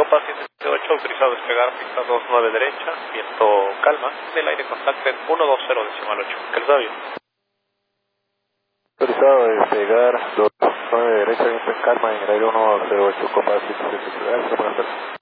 Copa 778, autorizado a despegar, pista 29 derecha, viento calma, del aire contacten 120 8. Que les da bien. Autorizado a despegar 29 derecha, viento en calma, en el aire 108, Copa 778, gracias, buenas tardes.